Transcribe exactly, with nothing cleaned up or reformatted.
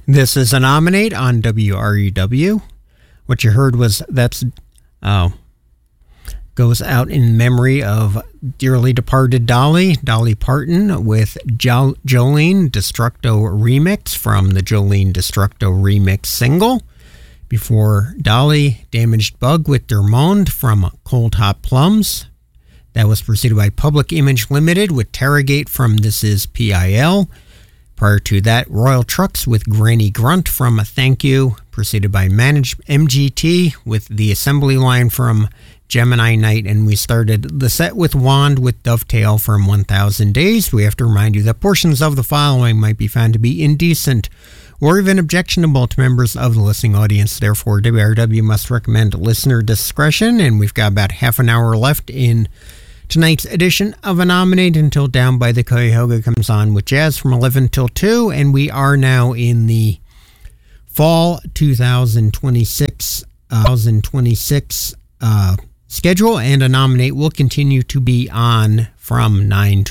This is a Nominate on W R E W. What you heard was that's oh goes out in memory of dearly departed Dolly, Dolly Parton, with jo- Jolene Destructo Remix from the Jolene Destructo Remix single. Before Dolly, Damaged Bug with Dermond from Cold Hot Plums. That was preceded by Public Image Limited with Terragate from This Is P I L. Prior to that, Royal Trucks with Granny Grunt from Thank You, preceded by Managed M G T with The Assembly Line from Gemini Night, and we started the set with Wand with Dovetail from one thousand Days. We have to remind you that portions of the following might be found to be indecent or even objectionable to members of the listening audience. Therefore, W R W must recommend listener discretion, and we've got about half an hour left in tonight's edition of A Nominate until Down by the Cuyahoga comes on with jazz from eleven till two, and we are now in the fall twenty twenty-six, uh, twenty twenty-six uh, schedule, and A Nominate will continue to be on from nine